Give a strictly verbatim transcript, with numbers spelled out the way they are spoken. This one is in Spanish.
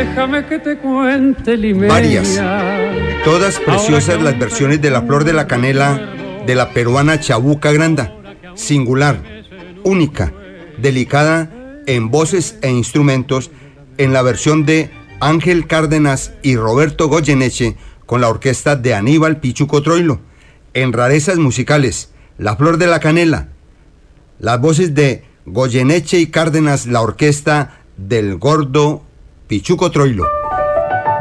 Déjame que te cuente, Limeña. Varias, todas preciosas las versiones de La Flor de la Canela de la peruana Chabuca Granda, singular, única, delicada en voces e instrumentos, en la versión de Ángel Cárdenas y Roberto Goyeneche con la orquesta de Aníbal Pichuco Troilo. En rarezas musicales, La Flor de la Canela, las voces de Goyeneche y Cárdenas, la orquesta del gordo Pichuco Troilo.